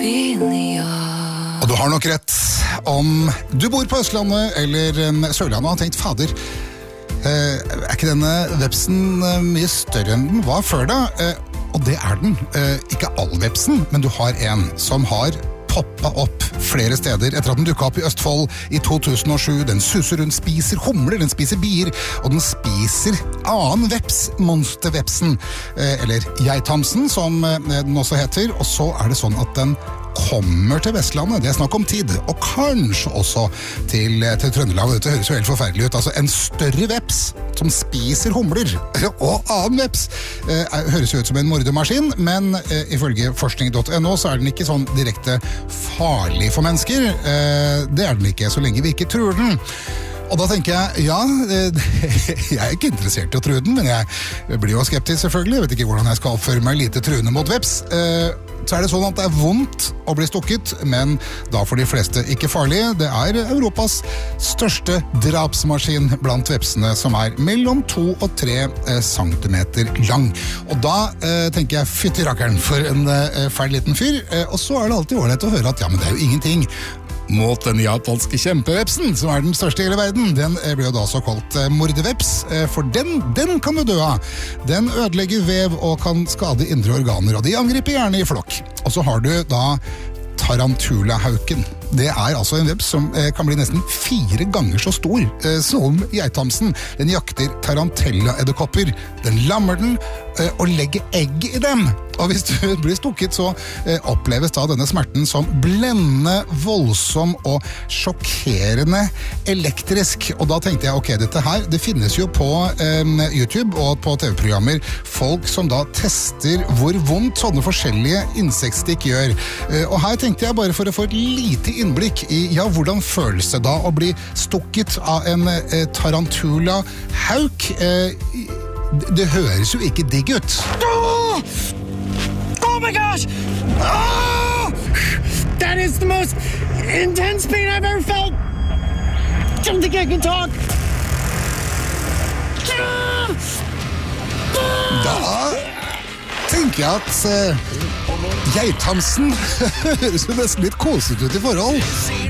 Og du har nok rett. Om du bor på Østlandet eller Sørlandet og har tenkt, fader, er ikke denne vepsen mye større enn den var før da? Og det er den. Ikke all vepsen, men du har en som har poppa opp flere steder etter at den dukket opp i Østfold i 2007. Den suser rundt, spiser humler, den spiser bier, og den spiser annen veps, monstervepsen, eller geithamsen, som den også heter. Og så er det sånn at den kommer til Vestlandet, det er snakk om tid, og kanskje også til Trøndelag. Dette høres jo helt forferdelig ut. Altså en større veps som spiser humler, og annen veps, høres jo ut som en mordemaskin, men ifølge forskning.no så er den ikke sånn direkte farlig for mennesker. Det er den ikke, så lenge vi ikke truer den. Og da tenker jeg, ja, jeg er ikke interessert i å true den, men jeg blir jo skeptisk selvfølgelig. Jeg vet ikke hvordan jeg skal oppføre meg lite truende mot veps. Så er det sånn at det er vondt å bli stukket, men da for de fleste ikke farlig. Det er Europas største drapsmaskin blant vepsene, som er mellom 2 og 3 centimeter lang. Og da tenker jeg, fytti rakkeren for en fæl liten fyr. Og så er det alltid ålreit å høre at ja, men det er jo ingenting mot den japanske kjempevepsen, som er den største i hele verden. Den blir jo da så kalt mordeveps, for den kan du dø av. Den ødelegger vev og kan skade indre organer, og de angriper gjerne i flokk. Og så har du da tarantulahauken. Det er altså en veps som kan bli nesten 4 ganger så stor som geithamsen. Den jakter tarantella-edderkopper. Den lammer den og legger egg i dem. Og hvis du blir stukket, så oppleves da denne smerten som blendende, voldsom og sjokkerende elektrisk. Og da tenkte jeg, ok, dette her, det finnes jo på YouTube og på TV-programmer folk som da tester hvor vondt sånne forskjellige insektstikk gjør. Og her tenkte jeg bare for å få et lite innblikk i, ja, hvordan føles det da å bli stukket av en tarantula-hauk? Det høres jo ikke digg ut. Oh my gosh! Oh! That is the most intense pain I've ever felt! I don't think I can talk! Da tenker jeg at geithamsen høres jo nesten litt kosete ut i forhold.